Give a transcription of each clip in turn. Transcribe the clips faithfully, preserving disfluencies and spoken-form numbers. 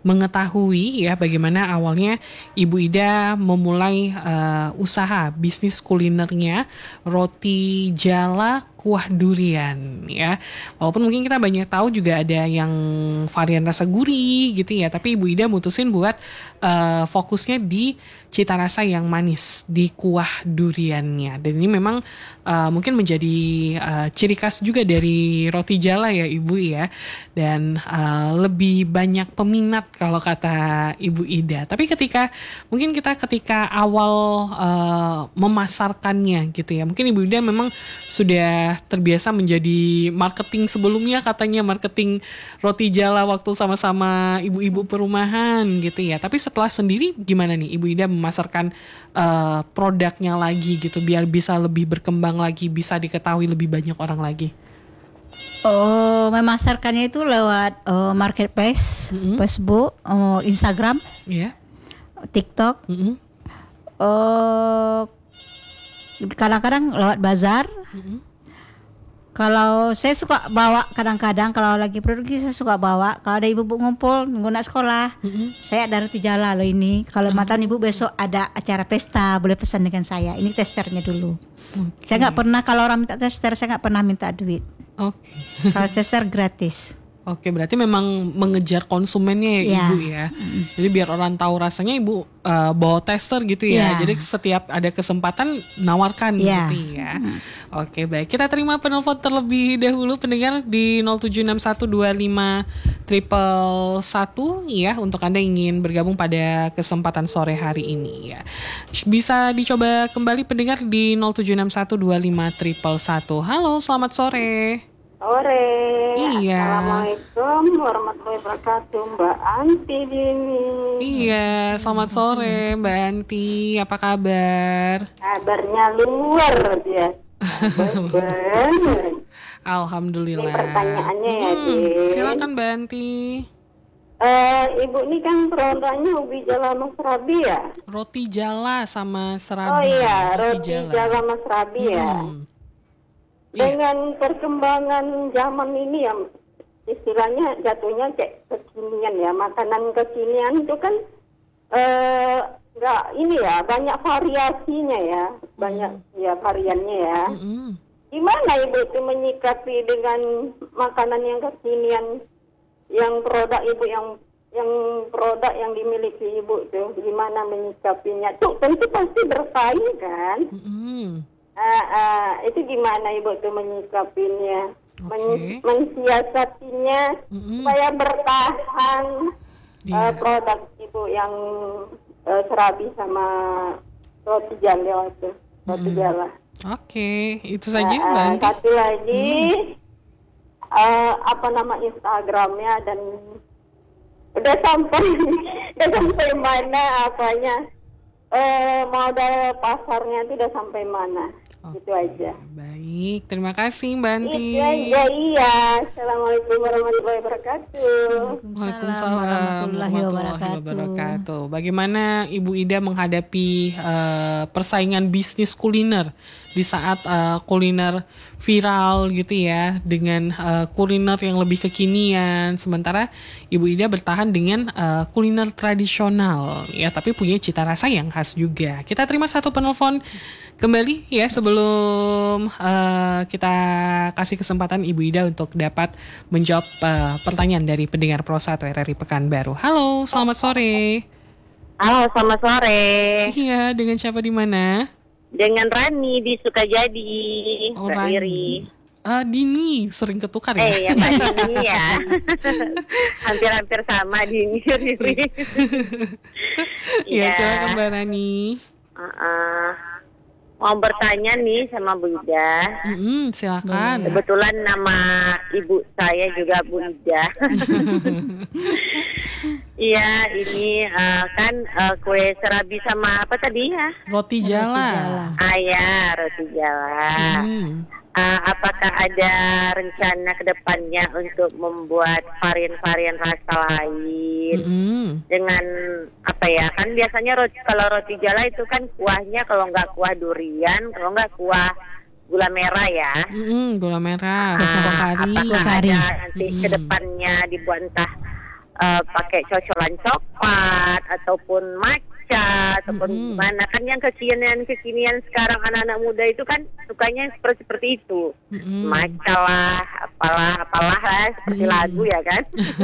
mengetahui ya bagaimana awalnya Ibu Ida memulai uh, usaha bisnis kulinernya roti jala kuah durian ya. Walaupun mungkin kita banyak tahu juga ada yang varian rasa gurih gitu ya, tapi Ibu Ida mutusin buat uh, fokusnya di cita rasa yang manis di kuah duriannya. Dan ini memang uh, mungkin menjadi uh, ciri khas juga dari roti jala ya Ibu ya. Dan uh, lebih banyak peminat kalau kata Ibu Ida. Tapi ketika mungkin kita ketika awal uh, memasarkannya gitu ya, mungkin Ibu Ida memang sudah terbiasa menjadi marketing sebelumnya, katanya marketing roti jala waktu sama-sama ibu-ibu perumahan gitu ya. Tapi setelah sendiri gimana nih Ibu Ida memasarkan uh, produknya lagi gitu biar bisa lebih berkembang lagi, bisa diketahui lebih banyak orang lagi? Oh, memasarkannya itu lewat uh, marketplace, mm-hmm. Facebook, uh, Instagram, yeah. TikTok. Mm-hmm. Uh, kadang-kadang lewat bazar. Mm-hmm. Kalau saya suka bawa, kadang-kadang kalau lagi produksi saya suka bawa. Kalau ada ibu-ibu ngumpul minggu nak sekolah, mm-hmm. saya ada roti jala loh ini. Kalau mm-hmm. matan ibu besok ada acara pesta, boleh pesan dengan saya. Ini testernya dulu. Okay. Saya nggak pernah, kalau orang minta tester saya nggak pernah minta duit. Oke. Okay. Kalau tester gratis. Oke, berarti memang mengejar konsumennya ya, ya. Ibu ya. Mm. Jadi biar orang tahu rasanya Ibu uh, bawa tester gitu ya. ya. Jadi setiap ada kesempatan nawarkan ya. Gitu ya. Mm. Oke, baik. Kita terima penelpon terlebih dahulu pendengar di nol tujuh enam satu dua lima satu satu ya untuk Anda ingin bergabung pada kesempatan sore hari ini ya. Bisa dicoba kembali pendengar di nol tujuh enam satu dua lima satu satu. Halo, selamat sore. Sore. Iya. Assalamualaikum warahmatullahi wabarakatuh, Mbak Anti Dini. Iya, selamat sore Mbak Anti. Apa kabar? Kabarnya luar biasa. Alhamdulillah. Ini pertanyaannya ya, hmm, Din. Silakan Mbak Anti. Uh, Ibu ini kan produknya ubi jala sama serabi ya? Roti jala sama serabi. Oh iya, roti, roti jala. jala sama serabi hmm. ya. Dengan perkembangan zaman ini ya, istilahnya jatuhnya kayak kekinian ya, makanan kekinian itu kan nggak uh, ini ya, banyak variasinya ya, banyak mm. ya variannya ya. Mm-hmm. Gimana Ibu itu menyikapi dengan makanan yang kekinian, yang produk Ibu yang yang produk yang dimiliki Ibu itu, gimana menyikapinya? Tuh tentu pasti bersaing kan. Mm-hmm. Uh, uh, itu gimana Ibu tuh menyikapinya, okay. Men- mensiasatinya mm-hmm. supaya bertahan yeah. uh, produk Ibu yang uh, serabi sama roti jala itu, roti mm-hmm. jala. Oke, okay. Itu saja Mbak uh, Anti. Satu lagi mm. uh, apa nama Instagramnya dan udah sampai udah sampai mana apanya, uh, modal pasarnya itu udah sampai mana? Okay. Itu aja. Baik, terima kasih Mbak Anti. Itu aja, iya. Assalamualaikum warahmatullahi wabarakatuh. Waalaikumsalam warahmatullahi wabarakatuh. wabarakatuh. Bagaimana Ibu Ida menghadapi uh, persaingan bisnis kuliner di saat uh, kuliner viral gitu ya, dengan uh, kuliner yang lebih kekinian, sementara Ibu Ida bertahan dengan uh, kuliner tradisional ya, tapi punya cita rasa yang khas juga. Kita terima satu penelpon kembali ya sebelum uh, kita kasih kesempatan Ibu Ida untuk dapat menjawab uh, pertanyaan dari pendengar Pro satu R R I Pekanbaru. Halo, selamat sore. Halo, selamat sore. Iya, dengan siapa di mana? Dengan Rani di Sukajadi. Oh, Rani. Uh, Dini, sering ketukar ya? Eh, ya Mbak Dini ya. Hampir-hampir sama Dini. Iya, silakan Mbak Rani. Uh-uh. Mau bertanya nih sama Bu Ida. Mm-hmm, silakan. Kebetulan nama ibu saya juga Bu Ida. Iya, ini uh, kan uh, kue serabi sama apa tadi ya? Roti jala. Ah ya, roti jala. Mm. Uh, apakah ada rencana kedepannya untuk membuat varian-varian rasa lain mm-hmm. dengan apa ya, kan biasanya roti, kalau roti jala itu kan kuahnya kalau nggak kuah durian, kalau nggak kuah gula merah ya. Mm-hmm, gula merah. Uh, apakah hari. ada nanti mm. kedepannya dibuat entah uh, pakai cocolan coklat ataupun matcha ataupun Mm-mm. gimana. Kan yang kekinian-kekinian sekarang anak-anak muda itu kan sukanya seperti seperti itu. Mm-mm. Matcha lah, apalah apalah lah, seperti Mm. lagu ya kan.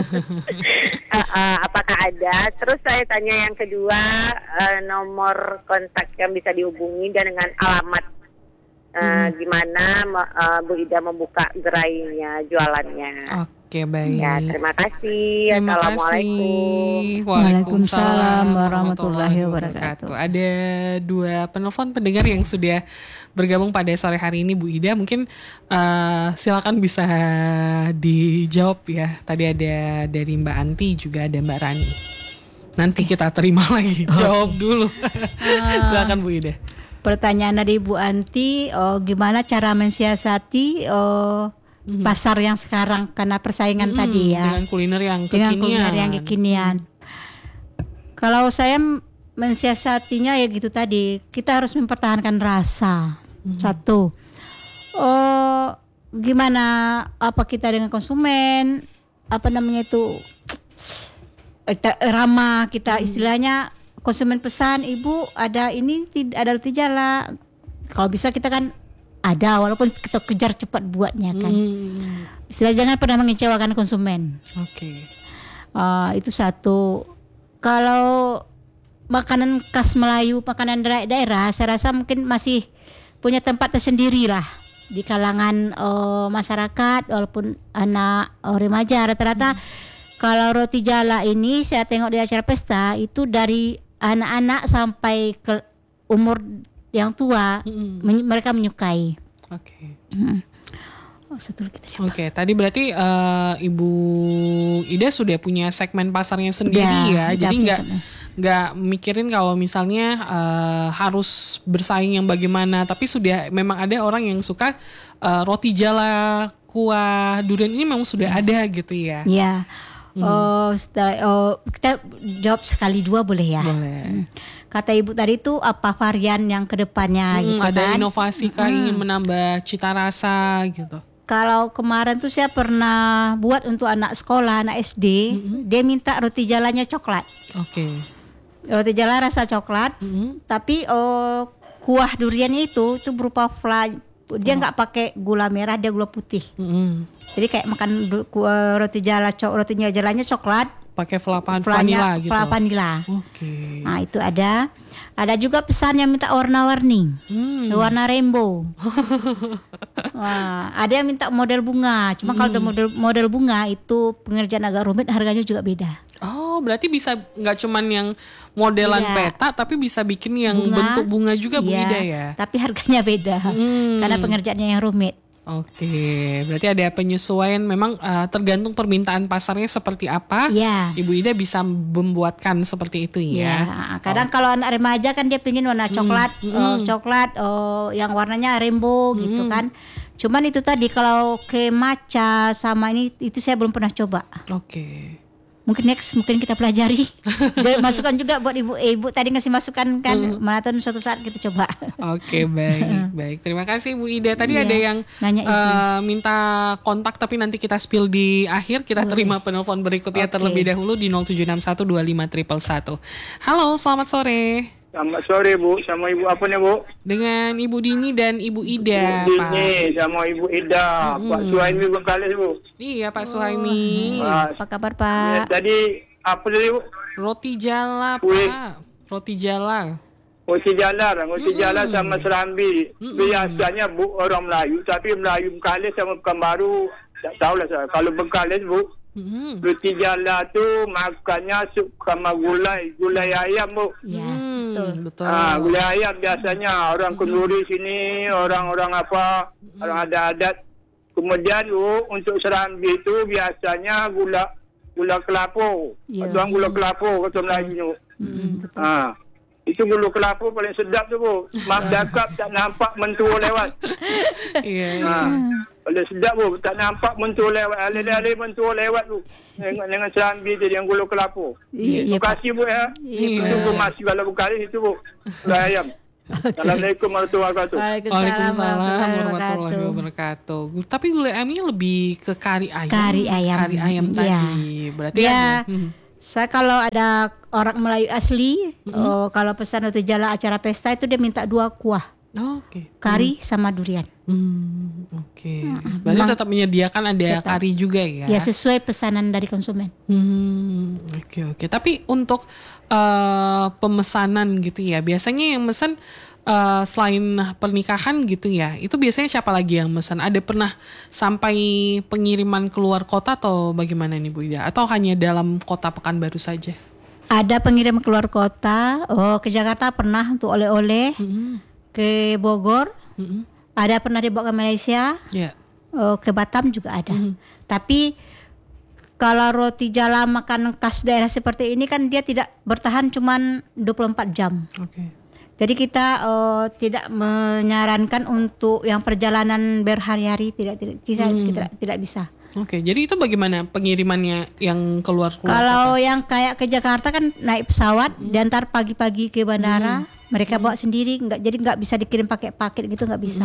uh, uh, apakah ada? Terus saya tanya yang kedua, uh, nomor kontak yang bisa dihubungi dan dengan alamat uh, gimana uh, Bu Ida membuka gerainya, jualannya. Oke, baik. Ya, terima kasih. Terima Assalamualaikum. kasih. Waalaikumsalam warahmatullahi wabarakatuh. Ada dua penelpon pendengar yang sudah bergabung pada sore hari ini, Bu Ida. Mungkin uh, silakan bisa dijawab ya. Tadi ada dari Mbak Anti, juga ada Mbak Rani. Nanti kita terima lagi. Jawab dulu. Silakan Bu Ida. Pertanyaan dari Bu Anti, oh, gimana cara mensiasati oh, Mhm. pasar yang sekarang karena persaingan Mm-mm, tadi ya. Dengan kuliner yang Dengan kekinian. kuliner yang kekinian. Kalau saya m- mensiasatinya ya gitu tadi, kita harus mempertahankan rasa. Satu, oh gimana apa kita dengan konsumen, apa namanya itu kita ramah, kita istilahnya konsumen pesan, ibu ada ini tid- ada roti jala. Kalau bisa kita kan ada, walaupun kita kejar cepat buatnya kan. Hmm, Istilah jangan pernah mengecewakan konsumen. Oke. Uh, itu satu. Kalau makanan khas Melayu, makanan daerah, daerah, saya rasa mungkin masih punya tempat tersendiri lah di kalangan uh, masyarakat, walaupun anak uh, remaja rata-rata. Hmm. Kalau roti jala ini saya tengok di acara pesta itu dari anak-anak sampai ke umur yang tua, Mm-mm. men- mereka menyukai. Oke. Oh, satu lagi tadi. Oke, tadi berarti eh, Ibu Ida sudah punya segmen pasarnya sendiri Udah, ya, udah jadi punya nggak segmen. nggak mikirin kalau misalnya eh, harus bersaing yang bagaimana, tapi sudah memang ada orang yang suka eh, roti jala, kuah durian ini memang sudah ada gitu ya. Ya. Oh, setelah, oh, kita jawab sekali dua boleh ya? Boleh. Kata ibu tadi itu apa varian yang kedepannya Hmm, gitu ada kan? inovasi kah, ingin menambah cita rasa gitu. Kalau kemarin tuh saya pernah buat untuk anak sekolah, anak S D, dia minta roti jalanya coklat. Oke. Roti jala rasa coklat, Mm-mm. tapi oh, kuah duriannya itu itu berupa flan. Dia nggak pakai gula merah, dia gula putih. Mm-mm. Jadi kayak makan du- kuah roti jala, cok, rotinya jalanya coklat, Pakai flapan flannya vanila gitu. flan vanila. Oke. Nah itu ada. Ada juga pesan yang minta warna-warni, Hmm. warna rainbow. Wah, ada yang minta model bunga. Cuma kalau ada model model bunga itu pengerjaan agak rumit, harganya juga beda. Oh, berarti bisa nggak cuman yang modelan Iya. peta, tapi bisa bikin yang Bunga, bentuk bunga juga Bu Iya, Ida ya. tapi harganya beda Hmm. karena pengerjaannya yang rumit. Oke, berarti ada penyesuaian. Memang eh, tergantung permintaan pasarnya seperti apa. Iya. Ibu Ida bisa membuatkan seperti itu Ya, ya. kadang kalau anak remaja kan dia pengen warna coklat, eh, coklat oh, yang warnanya rainbow gitu kan. Cuman itu tadi kalau ke matcha sama ini itu saya belum pernah coba. Oke. Mungkin next mungkin kita pelajari. Jadi masukan juga buat ibu eh, ibu tadi ngasih masukan kan, mana tahu suatu saat kita coba. Oke, baik, baik. Terima kasih Bu Ida. Tadi Iya, ada yang nanya itu. eh, minta kontak, tapi nanti kita spill di akhir. Kita terima penelpon berikutnya Oke. terlebih dahulu di nol tujuh enam satu dua lima satu satu. Halo, selamat sore. Selamat sore Bu, sama Ibu apa nih Bu? Dengan Ibu Dini dan Ibu Ida, Pak. Dini sama Ibu Ida, Pak Suhaimi Bengkalis Bu. Iya, Pak Suhaimi. Ah, Apa kabar ya, Pak? tadi apa tadi Bu? Roti jala, Kue. Pak. Roti jala. Roti jalar, roti jalar sama serambi. Biasanya Bu orang Melayu, tapi Melayu Bengkalis sama Pekanbaru tak tahulah saya. Kalau Bengkalis Bu, Mm-hmm. roti jalar tu makannya sup sama gulai, gulai ayam Bu. Ya, Hmm, betul. betul. Ah, gulai ayam biasanya orang kenduri sini, orang-orang apa, orang ada adat. Kemudian Bu, untuk serambi itu biasanya gula gula kelapa. Ya. Tuang gula kelapa kata Melayu. Hmm, betul. Ah. Itu gula kelapa paling sedap tu Bu. Mak dakap tak nampak mentua lewat. Iya. Ha. Paling sedap Bu, tak nampak mentua lewat. Alih-alih mentua lewat Bu. Dengan dengan serambi tadi yang gula kelapa. Iya, Terima Pak. kasih Bu ya. Iya. Itu Bu masih kalau bukan itu Bu. Gulai ayam. Assalamualaikum warahmatullahi wabarakatuh. Waalaikumsalam warahmatullahi wabarakatuh. Tapi gulai ayamnya lebih ke kari ayam. Kari ayam. Kari ayam Ya. tadi. Berarti Ya. ada. Hmm. Saya kalau ada orang Melayu asli, oh, kalau pesan atau jala acara pesta itu dia minta dua kuah, Oh, oke. kari sama durian. Hmm, oke. Berarti Memang- tetap menyediakan ada Tetap. kari juga ya? Ya sesuai pesanan dari konsumen. Hmm, oke oke. Tapi untuk eh, pemesanan gitu ya, biasanya yang mesen eh, selain pernikahan gitu ya, itu biasanya siapa lagi yang mesen? Ada pernah sampai pengiriman keluar kota atau bagaimana nih Bu Ida? Atau hanya dalam kota Pekanbaru saja? Ada pengirim keluar kota, oh ke Jakarta pernah untuk oleh-oleh, Hmm, ke Bogor, hmm, ada pernah dibawa ke Malaysia, ya. oh, ke Batam juga ada. Tapi kalau roti jala makanan khas daerah seperti ini kan dia tidak bertahan cuman dua puluh empat jam. Oke. Jadi kita eh, tidak menyarankan untuk yang perjalanan berhari-hari, tidak tidak kita tidak, tidak bisa. Oke, jadi itu bagaimana pengirimannya yang keluar keluar Kalau yang kayak ke Jakarta kan naik pesawat, diantar pagi-pagi ke bandara, mereka bawa sendiri, nggak jadi nggak bisa dikirim pakai paket gitu, nggak bisa.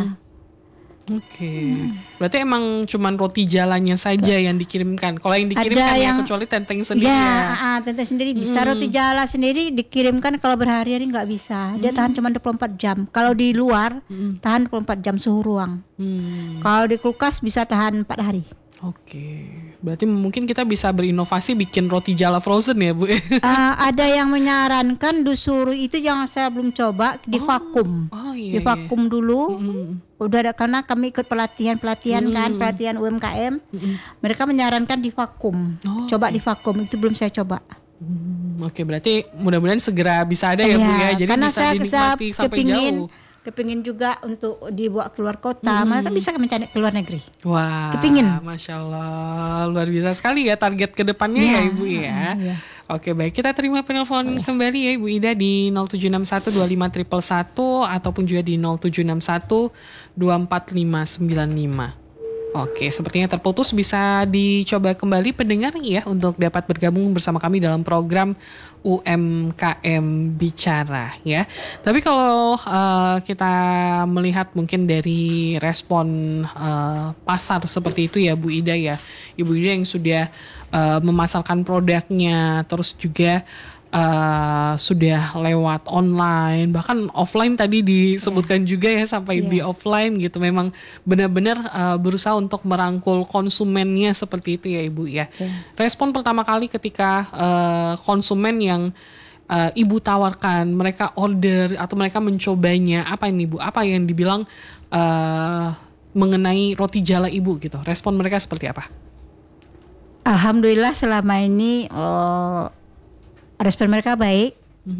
Oke, berarti emang cuman roti jalannya saja yang dikirimkan. Kalau yang dikirimkan Ada ya yang- kecuali tenteng sendiri Ya, ya. ah, tentang sendiri bisa. Roti jala sendiri dikirimkan kalau berhari-hari nggak bisa. Dia tahan cuma dua puluh empat jam. Kalau di luar tahan dua puluh empat jam suhu ruang. Hmm, Kalau di kulkas bisa tahan empat hari. oke, berarti mungkin kita bisa berinovasi bikin roti jala frozen ya Bu. Ah, ada yang menyarankan disuruh itu yang saya belum coba di vakum. Oh iya. Di vakum dulu. Hmm. Udah ada karena kami ikut pelatihan-pelatihan kan, pelatihan U M K M. Mereka menyarankan di vakum. Oh, Coba di vakum itu belum saya coba. Hmm, oke, berarti mudah-mudahan segera bisa ada ya Bu ya. Jadi karena bisa saya, saya dinikmati sampai kepingin, jauh. kepingin juga untuk dibawa keluar kota. Mana kan bisa mencari keluar negeri. Wah, Kepingin. Masya Allah, luar biasa sekali ya target kedepannya ya, Ya, Ibu ya. iya. Oke, baik, kita terima penelpon kembali ya Ibu Ida di nol tujuh enam satu dua lima satu satu satu ataupun juga di nol tujuh enam satu dua empat lima sembilan lima. Oke, sepertinya terputus, bisa dicoba kembali pendengar ya untuk dapat bergabung bersama kami dalam program U M K M Bicara ya. Tapi kalau uh, kita melihat mungkin dari respon uh, pasar seperti itu ya Bu Ida ya, Ibu Ida yang sudah uh, memasarkan produknya, terus juga uh, sudah lewat online, bahkan offline tadi disebutkan juga ya sampai Yeah. di offline gitu. Memang benar-benar uh, berusaha untuk merangkul konsumennya seperti itu ya Ibu ya. Respon pertama kali ketika uh, konsumen yang uh, Ibu tawarkan, mereka order atau mereka mencobanya, apa ini Bu? Apa yang dibilang uh, mengenai roti jala Ibu gitu? Respon mereka seperti apa? Alhamdulillah selama ini oh, respon mereka baik.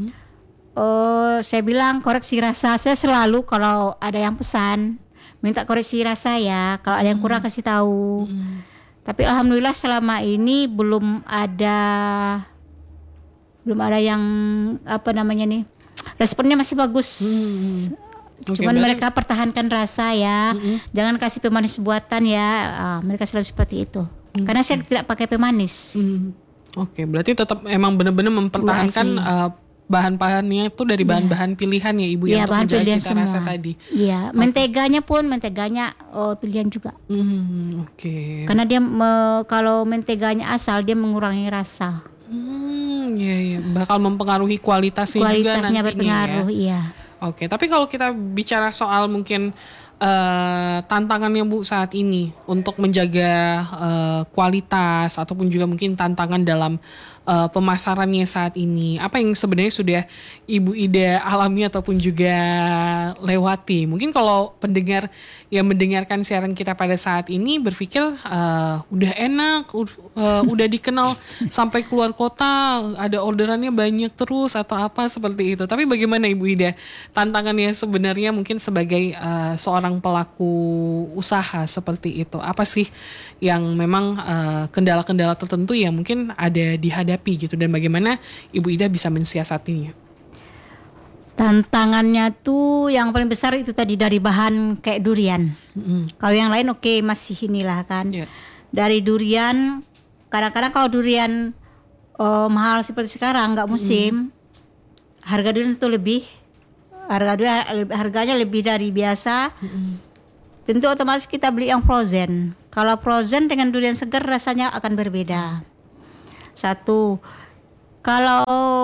Oh, saya bilang koreksi rasa, saya selalu kalau ada yang pesan minta koreksi rasa ya. Kalau ada yang kurang kasih tahu. Tapi alhamdulillah selama ini belum ada belum ada yang apa namanya nih, responnya masih bagus. Oke, Cuman berarti- mereka pertahankan rasa ya, jangan kasih pemanis buatan ya. Ah, mereka selalu seperti itu. Karena saya tidak pakai pemanis. Hmm. Oke, berarti tetap emang benar-benar mempertahankan Asli. uh, bahan-bahannya itu dari bahan-bahan pilihan ya Ibu ya, Iya, untuk bahan menjaga pilihan cita semua. rasa tadi. Iya, menteganya pun menteganya oh, pilihan juga. Hmm, oke. Karena dia me- kalau menteganya asal dia mengurangi rasa. Hmm, iya iya, bakal mempengaruhi kualitasnya, juga Kualitasnya nantinya berpengaruh, ya. iya. Oke, tapi kalau kita bicara soal mungkin eh, tantangannya Bu saat ini untuk menjaga eh, kualitas ataupun juga mungkin tantangan dalam eh, pemasarannya saat ini, apa yang sebenarnya sudah Ibu Ida alami ataupun juga lewati? Mungkin kalau pendengar yang mendengarkan siaran kita pada saat ini berpikir eh, udah enak, u- eh, udah dikenal sampai keluar kota, ada orderannya banyak terus atau apa seperti itu. Tapi bagaimana Ibu Ida tantangannya sebenarnya mungkin sebagai eh, seorang pelaku usaha seperti itu? Apa sih yang memang eh, kendala-kendala tertentu yang mungkin ada dihadapi gitu, dan bagaimana Ibu Ida bisa mensiasatinya? Tantangannya tuh yang paling besar itu tadi dari bahan kayak durian. Kalau yang lain oke masih inilah kan. Ya. Dari durian, kadang-kadang kalau durian eh, mahal seperti sekarang nggak musim, harga durian itu lebih harga durian harganya lebih dari biasa. Mm-hmm. Tentu otomatis kita beli yang frozen. Kalau frozen dengan durian segar rasanya akan berbeda. Satu, kalau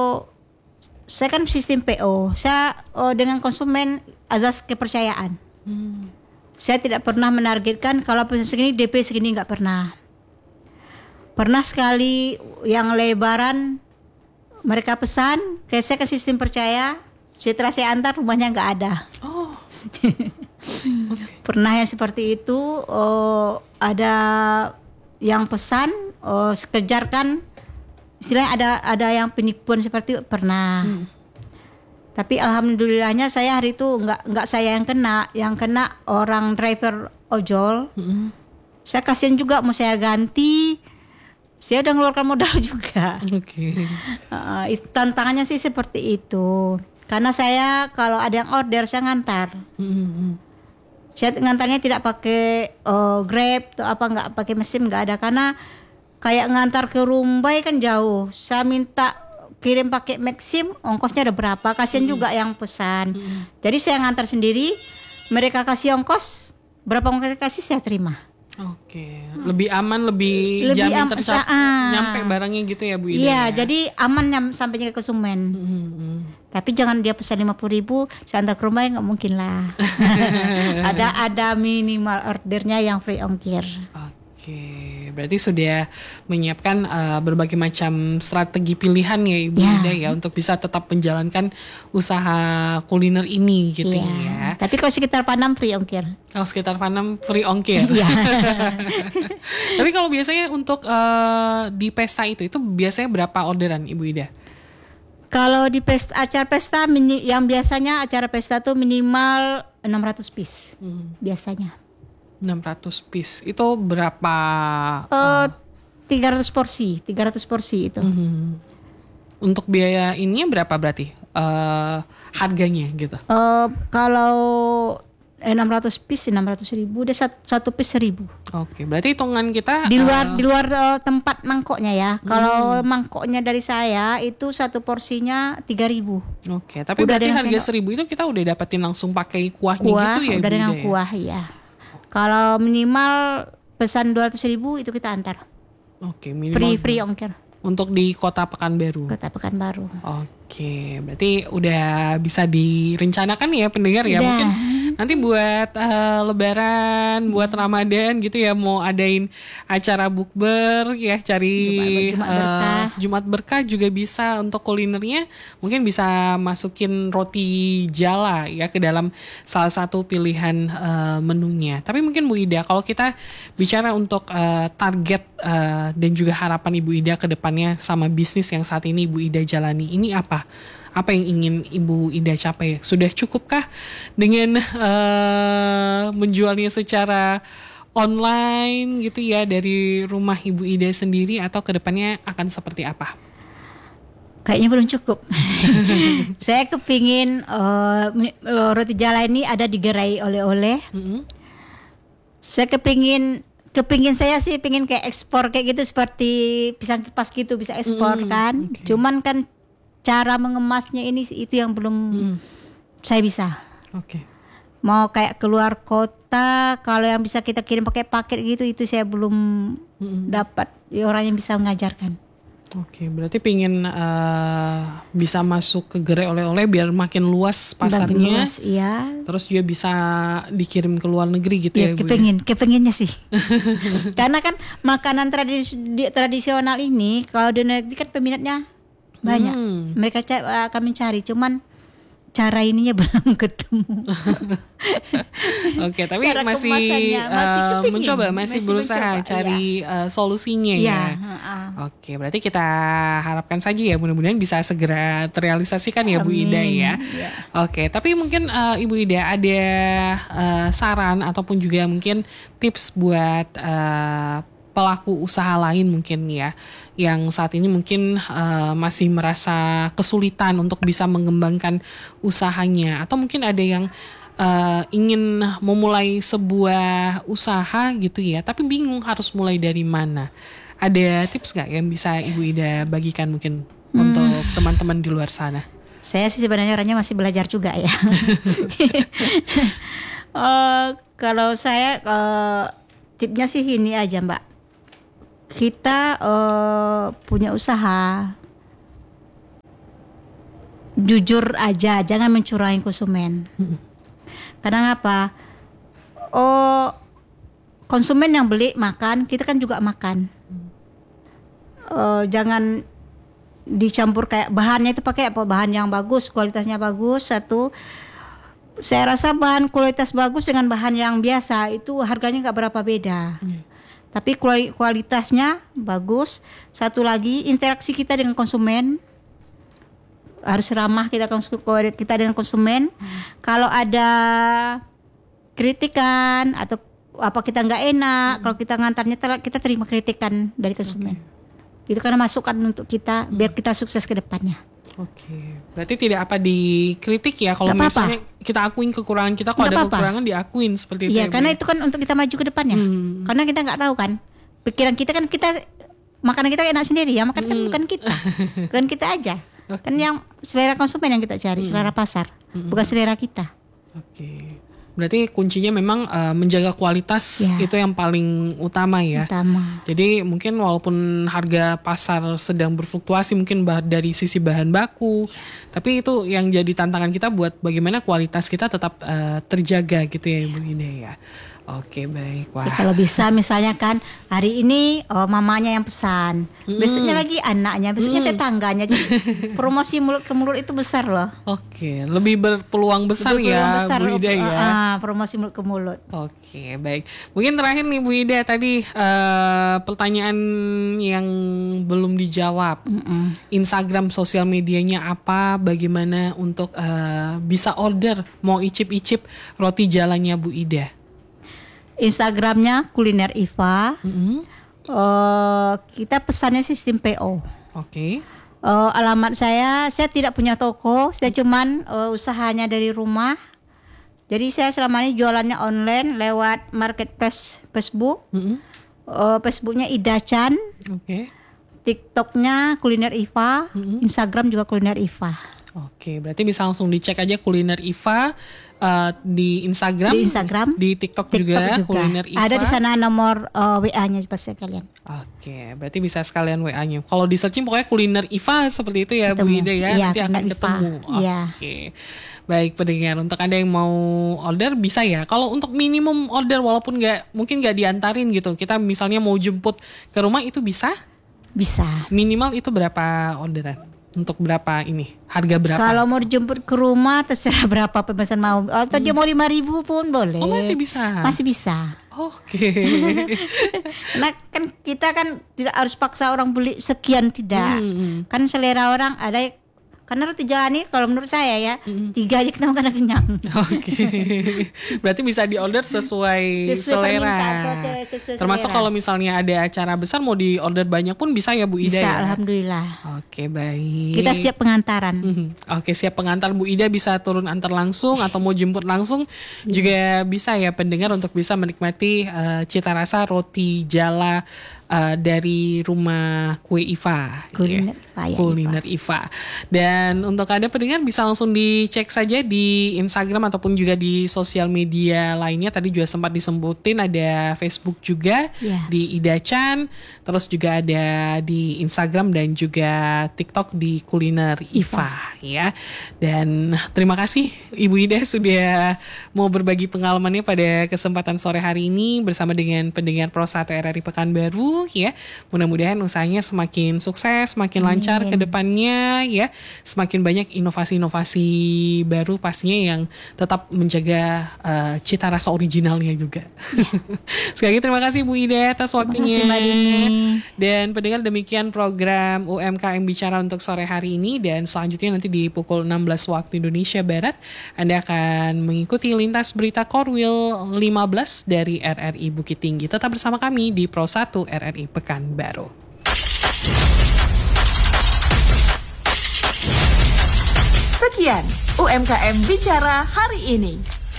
saya kan sistem P O, saya oh, dengan konsumen azas kepercayaan. Hmm. Saya tidak pernah menargetkan kalau pesan segini D P segini, nggak pernah. Pernah sekali yang lebaran mereka pesan, kayak saya ke sistem percaya, setelah saya antar rumahnya nggak ada. Oh. Okay. Pernah yang seperti itu, oh, ada yang pesan, oh, sekejar kan, istilahnya ada ada yang penipuan seperti itu, pernah. Hmm. Tapi alhamdulillahnya saya hari itu nggak nggak saya yang kena, yang kena orang driver ojol. Hmm. Saya kasihan juga, mau saya ganti, saya udah ngeluarkan modal juga. Oke. Okay. Uh, tantangannya sih seperti itu. Karena saya kalau ada yang order saya ngantar. Hmm. Saya ngantarnya tidak pakai uh, Grab atau apa, nggak pakai mesin, nggak ada, karena kayak ngantar ke Rumbai kan jauh. Saya minta kirim pakai Maxim, ongkosnya ada berapa? Kasihan hmm. juga yang pesan. Hmm. Jadi saya ngantar sendiri, mereka kasih ongkos, berapa ongkos kasih saya terima. Oke, lebih aman, lebih, lebih jamin am- tercapai uh, nyampe barangnya gitu ya Bu Ida. Iya, ya? Jadi aman nyam- sampainya ke konsumen. Hmm. Tapi jangan dia pesan lima puluh ribu, saya antar ke rumah, nggak mungkin lah. ada ada minimal ordernya yang free ongkir. Oke, berarti sudah menyiapkan uh, berbagai macam strategi pilihan ya Ibu ya. Ida ya untuk bisa tetap menjalankan usaha kuliner ini gitu ya. ya. Tapi kalau sekitar Panam free ongkir. Kalau sekitar Panam free ongkir. Tapi kalau biasanya untuk uh, di pesta itu itu biasanya berapa orderan Ibu Ida? Kalau di pesta, acara pesta mini, yang biasanya acara pesta tuh minimal enam ratus piece hmm. biasanya. enam ratus piece itu berapa? Uh, tiga ratus porsi, tiga ratus porsi itu. Hmm. Untuk biaya ininya berapa berarti? Uh, harganya gitu. Uh, kalau enam ratus piece enam ratus ribu, dia satu, satu piece seribu. Oke, berarti hitungan kita di luar uh, di luar uh, tempat mangkoknya ya. Hmm. Kalau mangkoknya dari saya itu satu porsinya tiga ribu. Oke, tapi udah berarti harga seribu itu kita udah dapetin langsung pakai kuahnya kuah, gitu ya? Udah dengan ya? kuah ya. Kalau minimal pesan dua ratus ribu itu kita antar. Oke, minimal free free ongkir. Untuk di Kota Pekanbaru. Kota Pekanbaru. Oke, berarti udah bisa direncanakan ya pendengar ya. Udah. Mungkin nanti buat uh, Lebaran, buat Ramadan gitu ya, mau adain acara bukber ya, cari Jumat, Jumat, berkah. Uh, Jumat berkah juga bisa untuk kulinernya. Mungkin bisa masukin roti jala ya ke dalam salah satu pilihan uh, menunya. Tapi mungkin Bu Ida, kalau kita bicara untuk uh, target uh, dan juga harapan Ibu Ida ke depan sama bisnis yang saat ini Ibu Ida jalani, ini apa? Apa yang ingin Ibu Ida capai? Sudah cukupkah dengan uh, menjualnya secara online gitu ya dari rumah Ibu Ida sendiri, atau kedepannya akan seperti apa? Kayaknya belum cukup. Saya kepingin uh, roti jala ini ada di gerai oleh-oleh. Mm-hmm. Saya kepingin Kepingin saya sih pingin kayak ekspor kayak gitu, seperti pisang kipas gitu bisa ekspor mm, kan. Okay. Cuman kan cara mengemasnya ini itu yang belum mm. saya bisa. Oke. Okay. Mau kayak keluar kota, kalau yang bisa kita kirim pakai paket gitu itu saya belum mm. dapat orang yang bisa mengajarkan. Oke, okay, berarti pengen uh, bisa masuk ke gerai oleh-oleh biar makin luas pasarnya. Makin luas, iya. Terus juga bisa dikirim ke luar negeri gitu ya, ya Bu. Kepengin, kepenginnya sih. Karena kan makanan tradis- tradisional ini kalau di negeri kan peminatnya banyak. Hmm. Mereka c- kami cari, cuman cara ininya belum ketemu. Oke, tapi cara masih, masih uh, mencoba, masih, masih berusaha mencoba, cari ya. uh, solusinya ya. ya. Uh-uh. Oke, berarti kita harapkan saja ya, mudah-mudahan bisa segera terrealisasikan ya. Amin. Bu Ida ya. ya. Oke, tapi mungkin uh, Ibu Ida ada uh, saran ataupun juga mungkin tips buat uh, pelaku usaha lain mungkin ya, yang saat ini mungkin uh, masih merasa kesulitan untuk bisa mengembangkan usahanya, atau mungkin ada yang uh, ingin memulai sebuah usaha gitu ya, tapi bingung harus mulai dari mana. Ada tips nggak yang bisa Ibu Ida bagikan mungkin hmm. untuk teman-teman di luar sana? Saya sih sebenarnya orangnya masih belajar juga ya. uh, kalau saya uh, tipnya sih ini aja Mbak. Kita uh, punya usaha, jujur aja, jangan mencurangi konsumen. Hmm. Karena apa? Oh, konsumen yang beli makan, kita kan juga makan. Uh, jangan dicampur kayak bahannya itu pakai apa, bahan yang bagus, kualitasnya bagus. Satu, saya rasa bahan kualitas bagus dengan bahan yang biasa itu harganya nggak berapa beda. Hmm. Tapi kualitasnya bagus. Satu lagi, interaksi kita dengan konsumen harus ramah, kita kita dengan konsumen. Hmm. Kalau ada kritikan atau apa kita nggak enak, hmm. kalau kita ngantarnya kita terima kritikan dari konsumen. Okay. Itu karena masukan untuk kita hmm. biar kita sukses ke depannya. Oke, okay. Berarti tidak apa dikritik ya kalau misalnya apa-apa. Kita akuin kekurangan kita, kalau ada apa-apa. Kekurangan diakuin seperti itu. Iya, ya, karena itu kan untuk kita maju ke depannya. Hmm. Karena kita nggak tahu kan, pikiran kita kan kita makanan kita enak sendiri ya, makan hmm. kan bukan kita, bukan kita aja. Okay. Kan yang selera konsumen yang kita cari, hmm. selera pasar, hmm. bukan selera kita. Oke. Okay. Berarti kuncinya memang uh, menjaga kualitas ya. Itu yang paling utama ya. Utama. Jadi mungkin walaupun harga pasar sedang berfluktuasi mungkin bah- dari sisi bahan baku, tapi itu yang jadi tantangan kita buat bagaimana kualitas kita tetap uh, terjaga gitu ya Ibu Ida ya. Oke, baik. Wah. Ya, kalau bisa misalnya kan hari ini oh, mamanya yang pesan, mm. besoknya lagi anaknya, besoknya mm. tetangganya. Jadi promosi mulut ke mulut itu besar loh. Oke, lebih berpeluang besar lebih ya besar, Bu Ida ya. Uh, promosi mulut ke mulut. Oke, baik. Mungkin terakhir nih Bu Ida, tadi uh, pertanyaan yang belum dijawab. Mm-mm. Instagram sosial medianya apa? Bagaimana untuk uh, bisa order mau icip-icip roti jalannya Bu Ida? Instagramnya Kuliner Iva. Mm-hmm. uh, kita pesannya sistem P O. Oke. Okay. Uh, alamat saya, saya tidak punya toko, saya cuman uh, usahanya dari rumah. Jadi saya selama ini jualannya online lewat marketplace Facebook. Mm-hmm. uh, Facebooknya Ida Chan. Oke. Okay. TikToknya Kuliner Iva. Mm-hmm. Instagram juga Kuliner Iva. Oke, berarti bisa langsung dicek aja Kuliner Iva uh, di Instagram, di Instagram, di TikTok, TikTok juga, juga Kuliner Iva. Ada di sana nomor uh, W A-nya juga sekalian. Oke, berarti bisa sekalian W A-nya. Kalau di searching pokoknya Kuliner Iva seperti itu ya ketemu. Bu Ida ya, ya nanti akan Iva. ketemu. Ya. Oke. Baik pendengar, untuk Anda yang mau order bisa ya. Kalau untuk minimum order walaupun nggak mungkin nggak diantarin gitu, kita misalnya mau jemput ke rumah itu bisa? Bisa. Minimal itu berapa orderan? Untuk berapa ini? Harga berapa? Kalau mau dijemput ke rumah terserah berapa pemesan mau. Atau hmm. dia mau lima ribu pun boleh. Oh masih bisa? Masih bisa. Oke. Okay. Nah kan kita kan tidak harus paksa orang beli sekian, tidak. Hmm. Kan selera orang ada. Karena roti jalan ini kalau menurut saya ya mm. tiga aja kita makan kenyang. Oke. Okay. Berarti bisa diorder sesuai, sesuai selera. Sesuai, sesuai Termasuk selera. Kalau misalnya ada acara besar mau diorder banyak pun bisa ya Bu Ida. Bisa, ya? Alhamdulillah. Oke, okay, baik. Kita siap pengantaran. Mm-hmm. Oke, okay, siap pengantar. Bu Ida bisa turun antar langsung atau mau jemput langsung yeah. juga bisa ya pendengar untuk bisa menikmati uh, cita rasa roti jala Uh, dari rumah kue Iva, Kuliner, ya. ya, Kuliner Iva. Iva. Dan untuk Anda pendengar bisa langsung dicek saja di Instagram ataupun juga di sosial media lainnya. Tadi juga sempat disebutin ada Facebook juga yeah. di Ida Chan, terus juga ada di Instagram dan juga TikTok di Kuliner Iva, Iva. ya. Dan terima kasih Ibu Ida sudah mau berbagi pengalamannya pada kesempatan sore hari ini bersama dengan pendengar Pro satu R R I Pekanbaru. Ya, mudah-mudahan usahanya semakin sukses, semakin lancar ke depannya ya, semakin banyak inovasi-inovasi baru pastinya yang tetap menjaga uh, cita rasa originalnya juga. Ya. Sekali lagi terima kasih Bu Ida atas waktunya. Terima kasih, dan pendengar demikian program U M K M Bicara untuk sore hari ini, dan selanjutnya nanti di pukul enam belas waktu Indonesia Barat Anda akan mengikuti lintas berita Korwil lima belas dari R R I Bukit Tinggi. Tetap bersama kami di Pro satu R R I Pekanbaru. Sekian U M K M Bicara hari ini.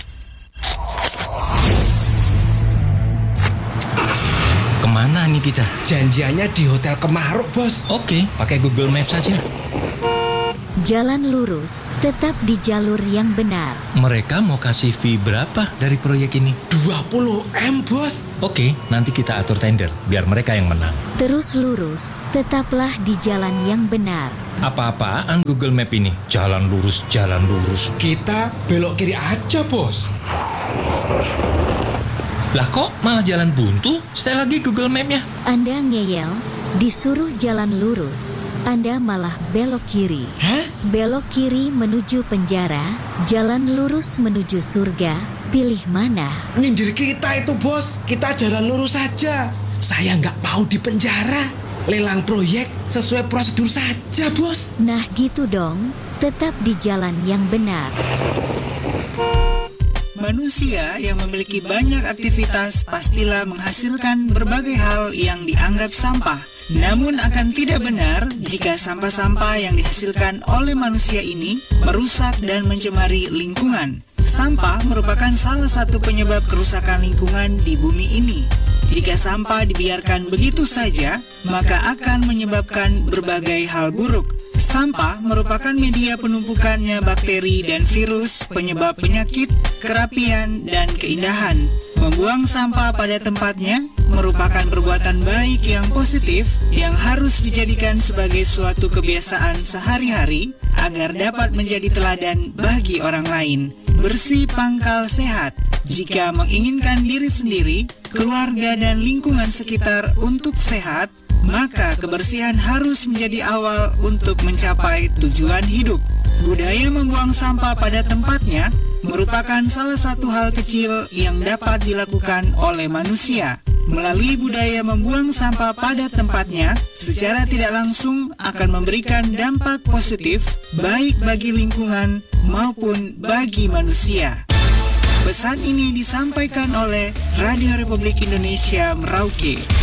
Kemana nih kita? Janjiannya di Hotel Kemaruk, Bos. Oke, pakai Google Maps saja. Jalan lurus, tetap di jalur yang benar. Mereka mau kasih fee berapa dari proyek ini? dua puluh M, Bos. Oke, nanti kita atur tender, biar mereka yang menang. Terus lurus, tetaplah di jalan yang benar. Apa-apaan Google Map ini? Jalan lurus, jalan lurus. Kita belok kiri aja, Bos. Lah kok malah jalan buntu? Setel lagi Google Map-nya. Anda ngeyel, disuruh jalan lurus, Anda malah belok kiri. Hah? Belok kiri menuju penjara, jalan lurus menuju surga, pilih mana? Nyindir kita itu, Bos. Kita jalan lurus saja. Saya nggak mau di penjara. Lelang proyek sesuai prosedur saja, Bos. Nah gitu dong, tetap di jalan yang benar. Manusia yang memiliki banyak aktivitas pastilah menghasilkan berbagai hal yang dianggap sampah. Namun akan tidak benar jika sampah-sampah yang dihasilkan oleh manusia ini merusak dan mencemari lingkungan. Sampah merupakan salah satu penyebab kerusakan lingkungan di bumi ini. Jika sampah dibiarkan begitu saja, maka akan menyebabkan berbagai hal buruk. Sampah merupakan media penumpukannya bakteri dan virus, penyebab penyakit, kerapian, dan keindahan. Membuang sampah pada tempatnya merupakan perbuatan baik yang positif yang harus dijadikan sebagai suatu kebiasaan sehari-hari agar dapat menjadi teladan bagi orang lain. Bersih pangkal sehat. Jika menginginkan diri sendiri, keluarga, dan lingkungan sekitar untuk sehat, maka kebersihan harus menjadi awal untuk mencapai tujuan hidup. Budaya membuang sampah pada tempatnya merupakan salah satu hal kecil yang dapat dilakukan oleh manusia. Melalui budaya membuang sampah pada tempatnya, secara tidak langsung akan memberikan dampak positif baik bagi lingkungan maupun bagi manusia. Pesan ini disampaikan oleh Radio Republik Indonesia Merauke.